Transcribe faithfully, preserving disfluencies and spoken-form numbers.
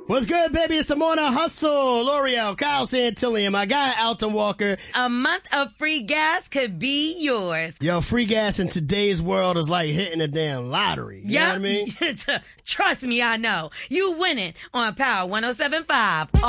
What's good, baby? It's the Morning Hustle. L'Oreal, Kyle Santilli, and my guy, Alton Walker. A month of free gas could be yours. Yo, free gas in today's world is like hitting a damn lottery. You yep. know what I mean? Trust me, I know. You winning on Power one oh seven point five.